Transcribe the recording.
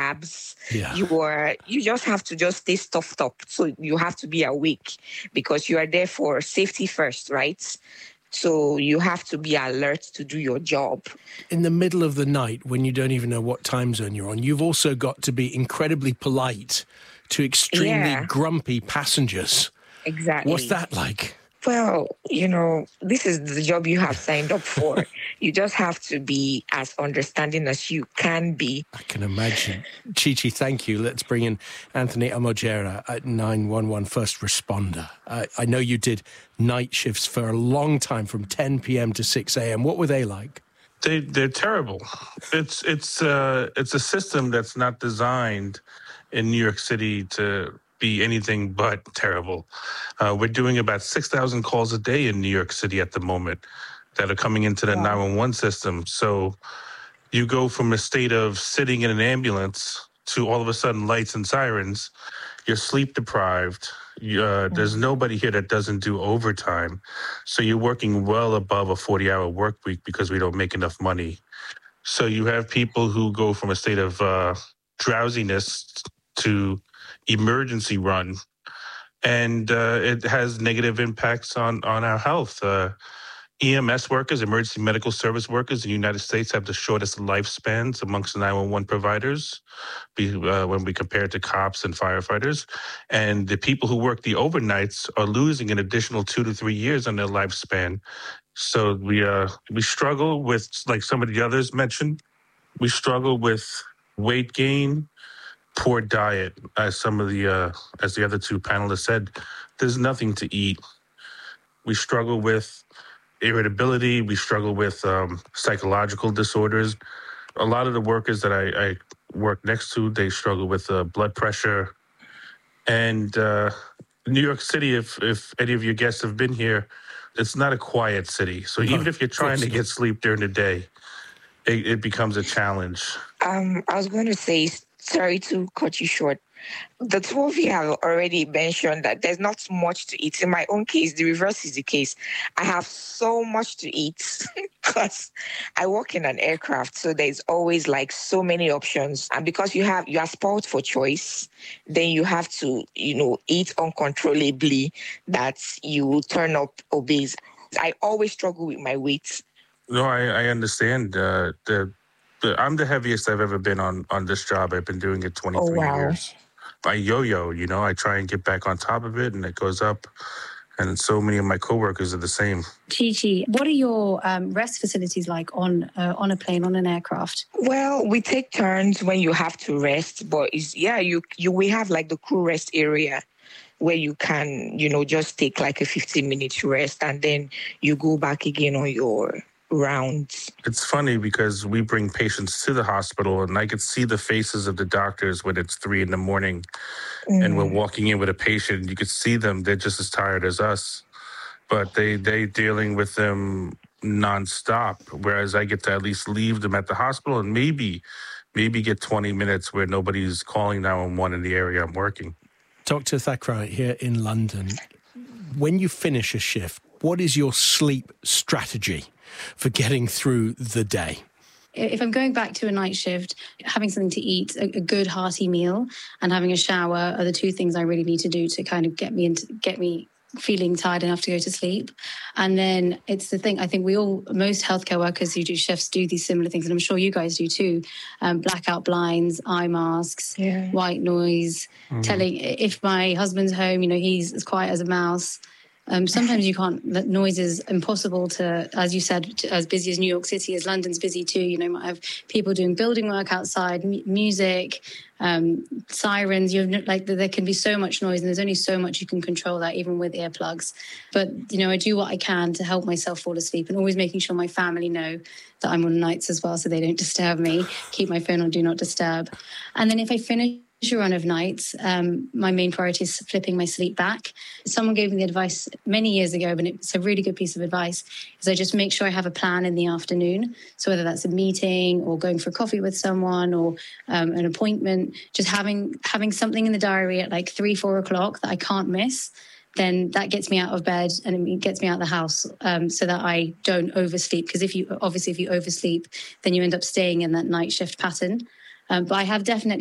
labs. Yeah. You just have to just stay stuffed up. So you have to be awake because you are there for safety first, right? So you have to be alert to do your job. In the middle of the night, when you don't even know what time zone you're on, you've also got to be incredibly polite to extremely grumpy passengers. Exactly. What's that like? Well, this is the job you have signed up for. You just have to be as understanding as you can be. I can imagine. Chichi, thank you. Let's bring in Anthony Amojera at 911 First Responder. I know you did night shifts for a long time, from 10 p.m. to 6 a.m. What were they like? They're terrible. It's a system that's not designed in New York City to be anything but terrible. We're doing about 6,000 calls a day in New York City at the moment that are coming into the 911 system. So you go from a state of sitting in an ambulance to all of a sudden lights and sirens. You're sleep deprived. There's nobody here that doesn't do overtime. So you're working well above a 40-hour work week because we don't make enough money. So you have people who go from a state of drowsiness to emergency run, and it has negative impacts on our health. EMS workers, emergency medical service workers in the United States, have the shortest lifespans amongst 911 providers when we compare it to cops and firefighters. And the people who work the overnights are losing an additional 2 to 3 years on their lifespan. So we struggle with, like some of the others mentioned, we struggle with weight gain, poor diet, as the other two panelists said. There's nothing to eat. We struggle with irritability. We struggle with psychological disorders. A lot of the workers that I work next to, they struggle with blood pressure. And New York City, if any of your guests have been here, it's not a quiet city. So even if you're trying to get sleep during the day, it becomes a challenge. I was going to say, sorry to cut you short. The two of you have already mentioned that there's not much to eat. In my own case, the reverse is the case. I have so much to eat because I work in an aircraft, so there's always like so many options. And because you are spoiled for choice, then you have to, eat uncontrollably that you turn up obese. I always struggle with my weight. No, I understand. I'm the heaviest I've ever been on this job. I've been doing it 23 years. I yo-yo, I try and get back on top of it, and it goes up. And so many of my coworkers are the same. Chichi, what are your rest facilities like on a plane, on an aircraft? Well, we take turns when you have to rest, but we have like the crew rest area where you can, just take like a 15-minute rest, and then you go back again on your rounds. It's funny because we bring patients to the hospital, and I could see the faces of the doctors when it's 3 a.m. and we're walking in with a patient. You could see them; they're just as tired as us, but they dealing with them nonstop. Whereas I get to at least leave them at the hospital and maybe get 20 minutes where nobody's calling 911 in the area I'm working. Dr. Thakral here in London. When you finish a shift, what is your sleep strategy for getting through the day? If I'm going back to a night shift, having something to eat, a good hearty meal, and having a shower are the two things I really need to do to kind of get me feeling tired enough to go to sleep. And then it's the thing, I think most healthcare workers who do shifts do these similar things, and I'm sure you guys do too. Blackout blinds, eye masks, white noise, telling if my husband's home, he's as quiet as a mouse. Sometimes you can't, that noise is impossible to, as you said, as busy as New York City is, London's busy too. You might have people doing building work outside, music, sirens. There can be so much noise, and there's only so much you can control that, even with earplugs. But, I do what I can to help myself fall asleep, and always making sure my family know that I'm on nights as well, so they don't disturb me. Keep my phone on Do Not Disturb. And then if I finish a run of nights, my main priority is flipping my sleep back. Someone gave me the advice many years ago, but it's a really good piece of advice, is I just make sure I have a plan in the afternoon. So whether that's a meeting or going for coffee with someone or an appointment, just having something in the diary at like 3-4 o'clock that I can't miss, then that gets me out of bed and it gets me out of the house, so that I don't oversleep. Because if you oversleep, then you end up staying in that night shift pattern. But I have definitely